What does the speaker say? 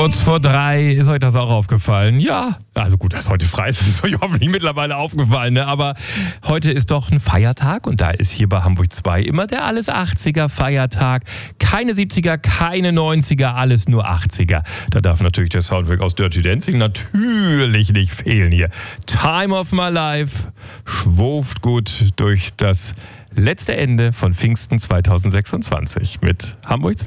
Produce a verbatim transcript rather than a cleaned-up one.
Kurz vor drei, ist euch das auch aufgefallen? Ja, also gut, dass heute frei ist, das ist euch hoffentlich mittlerweile aufgefallen, ne? Aber heute ist doch ein Feiertag und da ist hier bei Hamburg zwei immer der alles achtziger Feiertag. Keine siebziger, keine neunziger, alles nur achtziger. Da darf natürlich der Soundtrack aus Dirty Dancing natürlich nicht fehlen hier. Time of My Life schwuft gut durch das letzte Ende von Pfingsten zweitausendsechsundzwanzig mit Hamburg zwei.